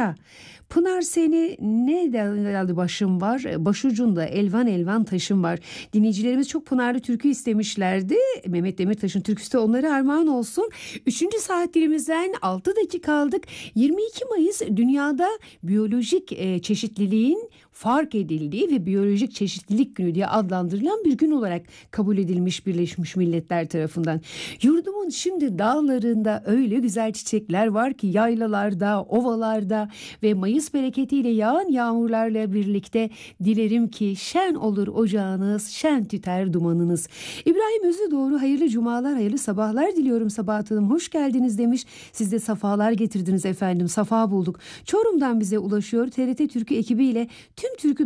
Pınar'a. Pınar seni ne dallı başım var, başucunda elvan elvan taşım var. Dinleyicilerimiz çok Pınarlı türkü istemişlerdi. Mehmet Demirtaş'ın türküsü de onlara armağan olsun. 3. saat dilimizden 6 dakika aldık. 22 Mayıs dünyada biyolojik çeşitliliğin fark edildiği ve biyolojik çeşitlilik günü diye adlandırılan bir gün olarak kabul edilmiş Birleşmiş Milletler tarafından. Yurdumun şimdi dağlarında öyle güzel çiçekler var ki yaylalarda, ovalarda ve Mayıs bereketiyle yağan yağmurlarla birlikte dilerim ki şen olur ocağınız, şen tüter dumanınız. İbrahim Özü doğru hayırlı cumalar, hayırlı sabahlar diliyorum Sabahat Hanım. Hoş geldiniz demiş. Siz de safalar getirdiniz efendim. Safa bulduk. Çorum'dan bize ulaşıyor. TRT Türkü ekibiyle tüm türkü